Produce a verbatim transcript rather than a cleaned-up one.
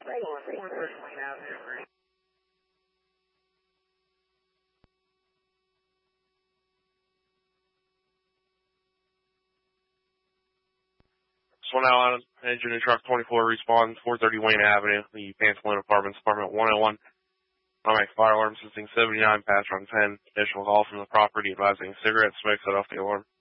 So now on engine and truck twenty-four respawn, four thirty Wayne Avenue, the Pantaloon Apartments, apartment one oh one. Automatic fire alarm system seventy-nine, pass around ten. Additional call from the property advising cigarette smoke set off the alarm.